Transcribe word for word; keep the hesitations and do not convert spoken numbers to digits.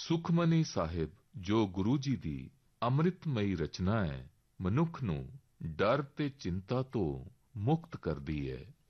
ਸੁਖਮਨੀ ਸਾਹਿਬ ਜੋ ਗੁਰੂ ਜੀ ਦੀ ਅੰਮ੍ਰਿਤਮਈ ਰਚਨਾ ਹੈ, ਮਨੁੱਖ ਨੂੰ ਡਰ ਤੇ ਚਿੰਤਾ ਤੋਂ ਮੁਕਤ ਕਰਦੀ ਹੈ।